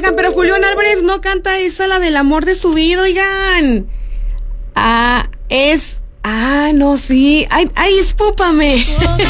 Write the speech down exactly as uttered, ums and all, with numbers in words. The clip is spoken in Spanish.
Oigan, pero Julián Álvarez no canta esa, la del amor de su vida, oigan. Ah, es... Ah, no, sí. Ay, ay, espúpame.